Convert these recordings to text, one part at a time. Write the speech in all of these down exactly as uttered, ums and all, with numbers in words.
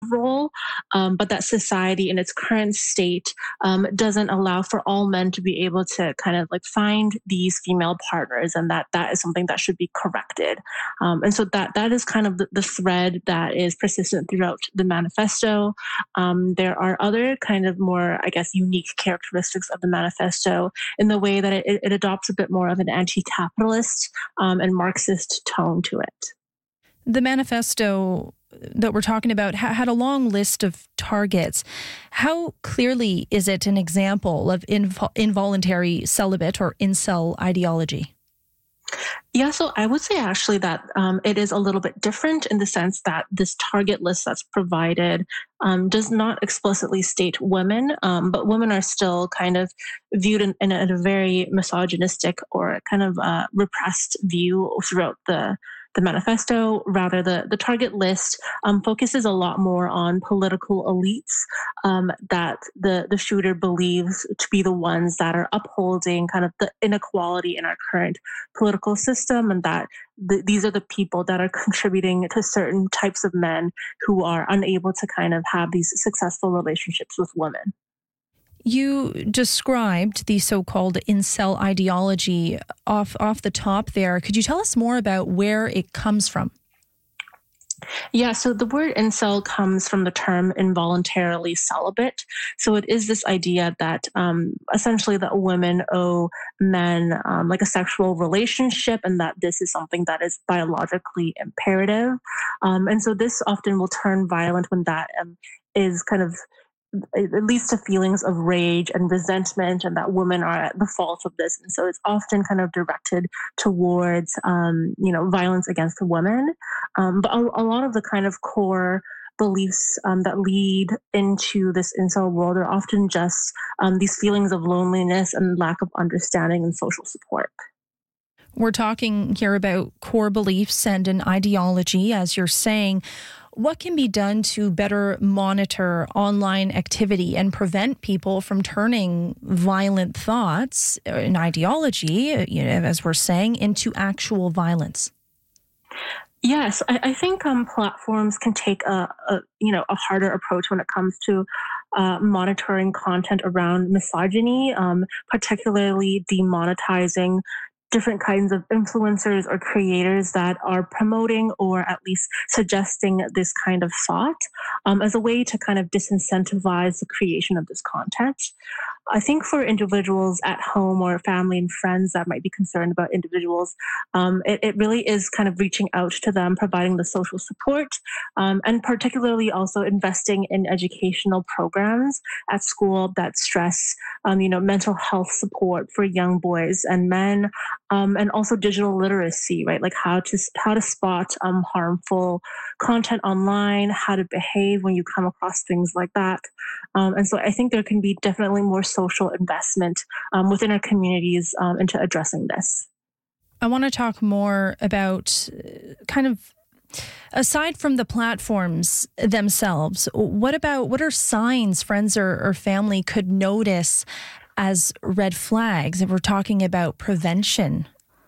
role, um, but that society in its current state um, doesn't allow for all men to be able to kind of like find these female partners, and that that is something that should be corrected. Um, and so that that is kind of the, the thread that is persistent throughout the manifesto. Um, there are other kind of more, I guess, unique characteristics of the manifesto in the way that it, it adopts a bit more of an anti-capitalist um, and Marxist tone to it. The manifesto that we're talking about ha- had a long list of targets. How clearly is it an example of inv- involuntary celibate or incel ideology? Yeah, so I would say actually that um, it is a little bit different in the sense that this target list that's provided um, does not explicitly state women, um, but women are still kind of viewed in, in, a, in a very misogynistic or kind of uh, repressed view throughout the the manifesto. Rather, the, the target list um, focuses a lot more on political elites um, that the, the shooter believes to be the ones that are upholding kind of the inequality in our current political system, and that the, these are the people that are contributing to certain types of men who are unable to kind of have these successful relationships with women. You described the so-called incel ideology off off the top there. Could you tell us more about where it comes from? Yeah, so the word incel comes from the term involuntarily celibate. So it is this idea that um, essentially that women owe men um, like a sexual relationship, and that this is something that is biologically imperative. Um, and so this often will turn violent when that um, is kind of it leads to feelings of rage and resentment, and that women are at the fault of this. And so it's often kind of directed towards, um, you know, violence against women. Um, but a, a lot of the kind of core beliefs um, that lead into this incel world are often just um, these feelings of loneliness and lack of understanding and social support. We're talking here about core beliefs and an ideology, as you're saying. What can be done to better monitor online activity and prevent people from turning violent thoughts and ideology, you know, as we're saying, into actual violence? Yes, I, I think um, platforms can take a, a you know a harder approach when it comes to uh, monitoring content around misogyny, um, particularly demonetizing different kinds of influencers or creators that are promoting or at least suggesting this kind of thought um, as a way to kind of disincentivize the creation of this content. I think for individuals at home or family and friends that might be concerned about individuals, um, it, it really is kind of reaching out to them, providing the social support, um, and particularly also investing in educational programs at school that stress, um, you know, mental health support for young boys and men, um, and also digital literacy, right? Like how to how to spot um, harmful content online, how to behave when you come across things like that. Um, and so I think there can be definitely more social investment um, within our communities um, into addressing this. I want to talk more about uh, kind of, aside from the platforms themselves, what about, what are signs friends or, or family could notice as red flags if we're talking about prevention?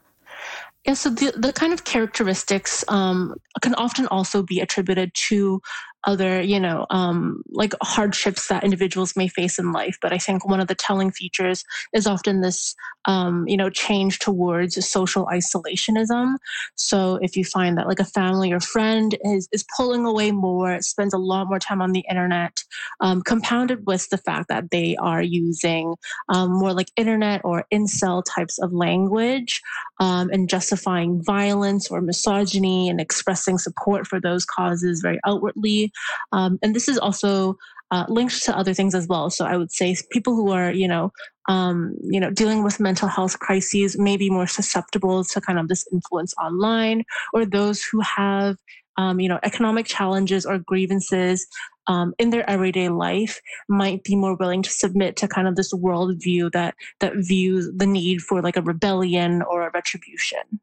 Yeah, so the, the kind of characteristics um, can often also be attributed to other, you know, um, like hardships that individuals may face in life. But I think one of the telling features is often this, um, you know, change towards social isolationism. So if you find that like a family or friend is, is pulling away more, spends a lot more time on the internet, um, compounded with the fact that they are using um, more like internet or incel types of language um, and justifying violence or misogyny and expressing support for those causes very outwardly. Um, and this is also uh, linked to other things as well. So I would say people who are, you know, um, you know, dealing with mental health crises may be more susceptible to kind of this influence online, or those who have, um, you know, economic challenges or grievances um, in their everyday life might be more willing to submit to kind of this worldview that that views the need for like a rebellion or a retribution.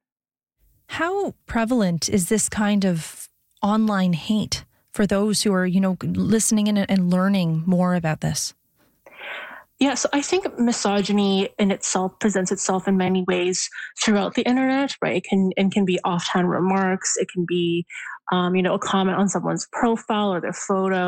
How prevalent is this kind of online hate for those who are, you know, listening in and learning more about this? Yeah, so I think misogyny in itself presents itself in many ways throughout the internet, right? It can it can be offhand remarks, it can be, um, you know, a comment on someone's profile or their photo.